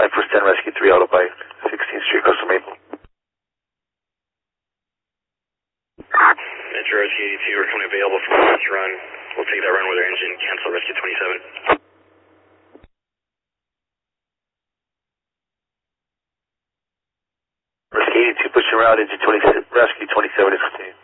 Flight Force 10, Rescue 3, Autopilot, 16th Street, Coastal Maple. Metro Rescue 82, we're coming available for the last run. We'll take that run with our engine, cancel Rescue 27. Rescue 82, pushing around, engine 27, Rescue 27 is continuing.